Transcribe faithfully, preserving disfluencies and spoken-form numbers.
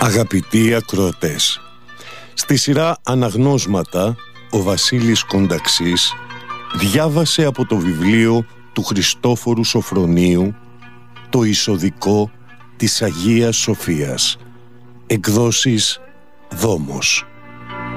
Αγαπητοί ακροατές, στη σειρά Αναγνώσματα ο Βασίλης Κονταξής διάβασε από το βιβλίο του Χριστόφορου Σοφρονίου το εισοδικό της Αγίας Σοφίας, εκδόσεις Δόμος.